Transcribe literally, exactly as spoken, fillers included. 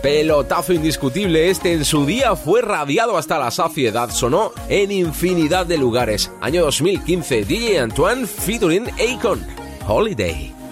Pelotazo indiscutible este, en su día fue radiado hasta la saciedad, sonó en infinidad de lugares. Año dos mil quince, D J Antoine featuring Akon, Holiday.